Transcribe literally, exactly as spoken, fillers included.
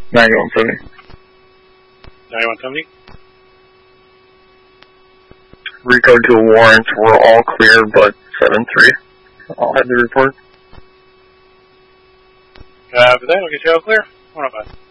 ninety-one seventy. ninety-one seventy? Rico dual warrants were all clear but seven three. I'll have the report. Uh, but then we'll get you all clear. one oh five.